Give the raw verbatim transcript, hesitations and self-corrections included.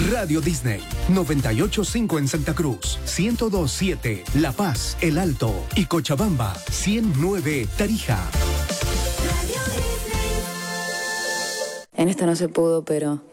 Radio Disney, noventa y ocho punto cinco en Santa Cruz, ciento dos punto siete La Paz, El Alto y Cochabamba, ciento nueve Tarija. En esta no se pudo, pero